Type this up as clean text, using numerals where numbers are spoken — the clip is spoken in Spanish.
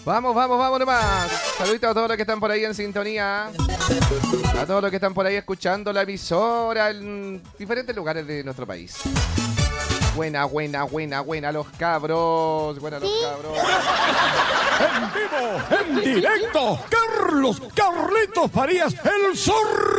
Vamos, vamos, vamos nomás. Saluditos a todos los que están por ahí en sintonía. A todos los que están por ahí escuchando la emisora en diferentes lugares de nuestro país. Buena, buena, buena, buena los cabros. Buena los cabros. En vivo, en directo, Carlitos Farías, el zorro.